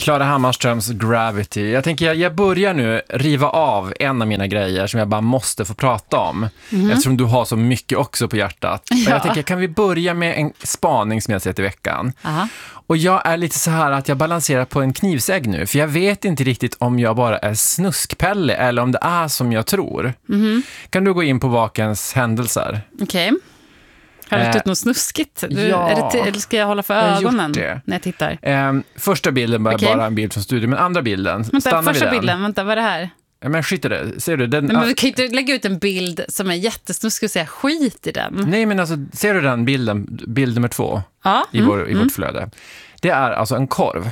Klara Hammarströms Gravity. Jag tänker jag börjar nu riva av en av mina grejer som jag bara måste få prata om. Eftersom du har så mycket också på hjärtat. Ja. Och jag tänker, kan vi börja med en spaning som jag sett i veckan? Aha. Och jag är lite så här att jag balanserar på en knivsägg nu. För jag vet inte riktigt om jag bara är snuskpelle eller om det är som jag tror. Kan du gå in på vakens händelser? Okej. Har du lagt ut något snuskigt? Ja. Eller ska jag hålla för Jag har gjort ögonen det. när jag tittar? Första bilden var Okej. bara en bild från studion, men andra bilden, Vänta, stannar vi första den? bilden, vänta, vad är det här? Ja, men skit i det, ser du? Den, Nej, men vi kan ju inte lägga ut en bild som är jättesnuskig och säga skit i den. nej, men alltså, ser du den bilden, bild nummer 2 Ja. i vårt flöde? Det är alltså en korv.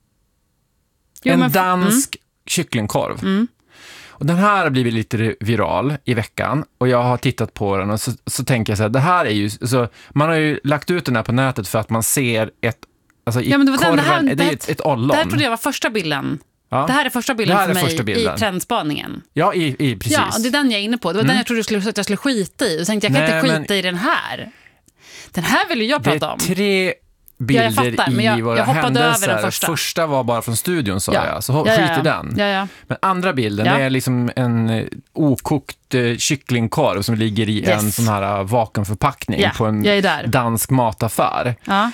Jo, en men- dansk kycklingkorv. Och den här har blivit lite viral i veckan och jag har tittat på den och så tänker jag så här, det här är ju, så man har ju lagt ut den här på nätet för att man ser ett, alltså i Ja, men det var korven, det här, det är ett ollon. Det här trodde jag var första bilden. Ja. Det här är första bilden Det här för är mig första bilden. i trendspaningen. Ja, precis. Ja, det är den jag är inne på. Det var den jag trodde att jag skulle skita i. Och tänkte jag kan Nej, inte men- skita i den här. Den här vill ju jag Det prata om. är 3 bilder Ja, jag fattar, men jag i våra hoppade över händelser. den första. Första var bara från studion, sa Ja. jag. Så Ja, skit i den. Ja. Men andra bilden Ja. det är liksom en okokt kycklingkorv som ligger i Yes. en sån här vakuumförpackning Ja, på en jag är där. dansk mataffär. Ja.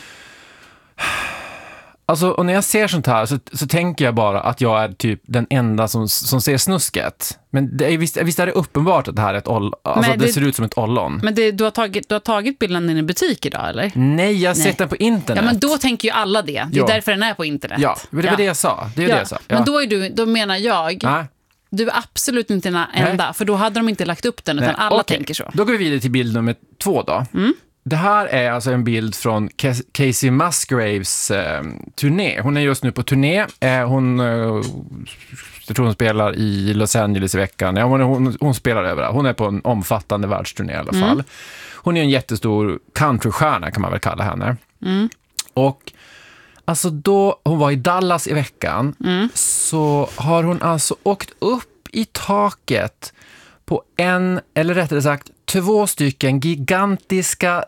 Alltså, och när jag ser sånt här så tänker jag bara att jag är typ den enda som ser snusket. Men det är, visst är det uppenbart att det här är ett ollon. Alltså Men det det- ser ut som ett ollon. Men du har tagit bilden i en butik idag, eller? Nej, jag har Nej. sett den på internet. Ja, men då tänker ju alla det. Det är Ja. därför den är på internet. Ja, men det var det jag sa. Det är det jag sa. Ja. Men då menar jag, Nej. du är absolut inte den enda. För då hade de inte lagt upp den, utan Nej, alla okej. tänker så. Då går vi vidare till bild nummer 2 då. Det här är alltså en bild från Casey Musgraves turné. Hon är just nu på turné. Jag tror hon spelar i Los Angeles i veckan. Ja, hon spelar överallt. Hon är på en omfattande världsturné i alla fall. Hon är en jättestor countrystjärna kan man väl kalla henne. Och alltså då hon var i Dallas i veckan så har hon alltså åkt upp i taket på eller rättare sagt 2 stycken gigantiska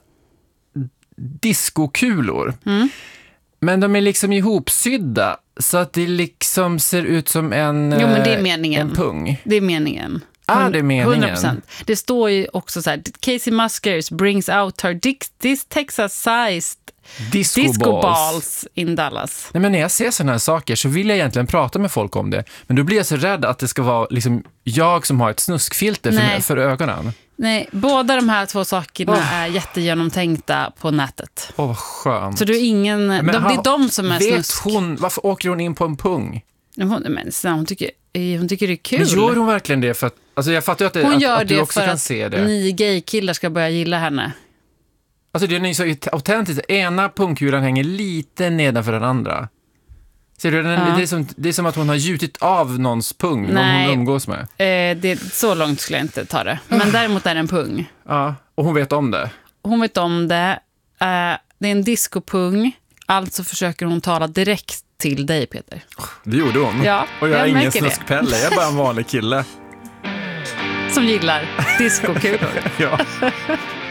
diskokulor. Men de är liksom ihopsydda så att det liksom ser ut som en, Jo, men det är meningen. en pung. Det är meningen. Är det meningen? 100%. Det står ju också så här, Casey Musgraves brings out her Texas-sized disco balls in Dallas. Nej, men när jag ser sådana här saker så vill jag egentligen prata med folk om det. Men då blir jag så rädd att det ska vara liksom jag som har ett snuskfilter för ögonen. Nej, båda de här 2 sakerna är jättegenomtänkta på nätet. Åh, vad skönt. Så du är ingen... Men det är de som är vet snusk. varför åker hon in på en pung? Hon tycker det är kul. Men gör hon verkligen det för att... Alltså jag fattar ju att, Hon gör att du det också för kan att se det. ni gaykillar ska börja gilla henne. Alltså det är så autentiskt. Ena pungkulan hänger lite nedanför den andra. Ser du? Det är som att hon har gjutit av någons pung, någon hon umgås med. Så långt skulle jag inte ta det. Men däremot är det en pung. Ja, och hon vet om det. Hon vet om det. Det är en discopung. Alltså försöker hon tala direkt till dig, Peter. Det gjorde hon. Ja, och jag är jag ingen märker det. snuskpelle, jag är bara en vanlig kille. Som gillar discokulor. Ja.